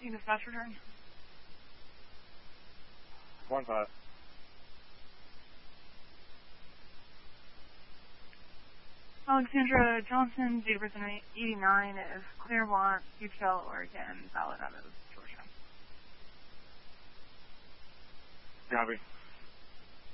14 dispatch return. 1-5. Alexandra Johnson, date of birth 89, is Claremont, UTL, Oregon, valid out of Georgia. Copy.